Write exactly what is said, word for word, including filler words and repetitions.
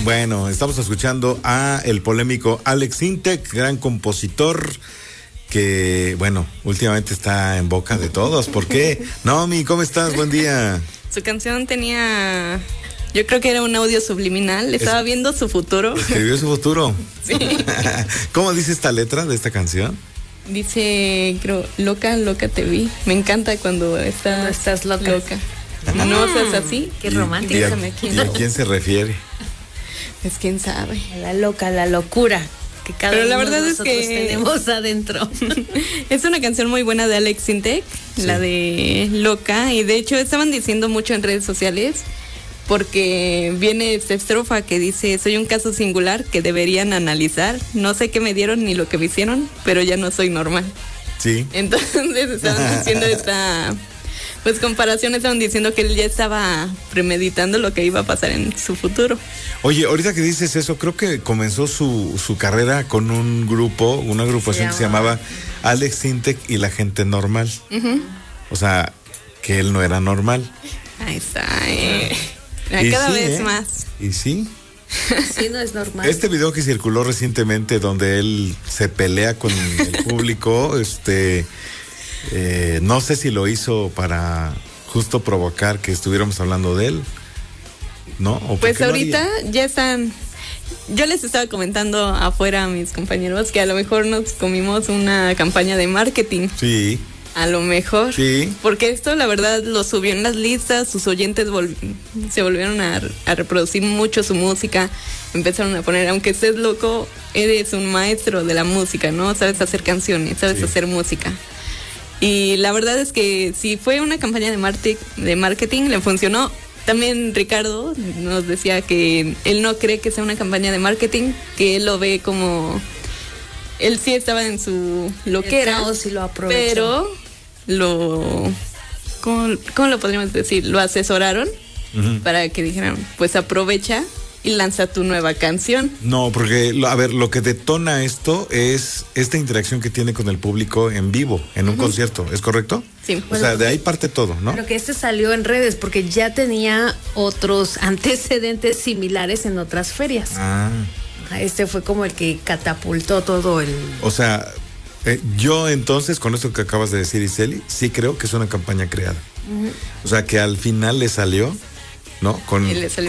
Bueno, estamos escuchando a el polémico Alex Sintek, gran compositor que, bueno, últimamente está en boca de todos. ¿Por qué? Naomi, ¿cómo estás? Buen día. Su canción tenía, yo creo que era un audio subliminal, estaba es, viendo su futuro. Escribió su futuro. Sí. ¿Cómo dice esta letra de esta canción? Dice, creo, loca, loca te vi. Me encanta cuando estás, no estás loca. loca. No seas así. Qué romántica. ¿Y, y, a, ¿Y a quién se refiere? Pues quién sabe. La loca, la locura que cada Pero uno la verdad de es nosotros que tenemos adentro. Es una canción muy buena de Alex Sintek, sí. La de Loca, y de hecho estaban diciendo mucho en redes sociales porque viene esta estrofa que dice: soy un caso singular que deberían analizar, no sé qué me dieron ni lo que me hicieron, pero ya no soy normal. Sí. Entonces estaban diciendo esta pues comparación, estaban diciendo que él ya estaba premeditando lo que iba a pasar en su futuro. Oye, ahorita que dices eso, creo que comenzó su, su carrera con un grupo, una agrupación que se llamaba Alex Sintek y la gente normal. Uh-huh. O sea, que él no era normal. Ahí está, eh. Cada sí, vez eh. más. ¿Y sí? Sí, no es normal. Este video que circuló recientemente donde él se pelea con el público, este... Eh, no sé si lo hizo para justo provocar que estuviéramos hablando de él, ¿no? ¿O pues ahorita ya están. Yo les estaba comentando afuera a mis compañeros que a lo mejor nos comimos una campaña de marketing. Sí. A lo mejor. Sí. Porque esto, la verdad, lo subió en las listas, sus oyentes vol- se volvieron a, a reproducir mucho su música, empezaron a poner, aunque estés loco, eres un maestro de la música, ¿no? Sabes hacer canciones, sabes sí. hacer música. Y la verdad es que si fue una campaña de, marti- de marketing, le funcionó. También Ricardo nos decía que él no cree que sea una campaña de marketing, que él lo ve como... Él sí estaba en su loquera, y lo aprovechó. Pero lo... ¿cómo, ¿Cómo lo podríamos decir? Lo asesoraron uh-huh. para que dijeran, pues aprovecha y lanza tu nueva canción. No, porque, a ver, lo que detona esto es esta interacción que tiene con el público en vivo, en un uh-huh. concierto, ¿es correcto? Sí. O bueno, sea, de ahí parte todo, ¿no? Pero que este salió en redes porque ya tenía otros antecedentes similares en otras ferias. Ah. Este fue como el que catapultó todo el... O sea, eh, yo entonces, con esto que acabas de decir, Iseli, sí creo que es una campaña creada. Uh-huh. O sea, que al final le salió... ¿no? Con, le salió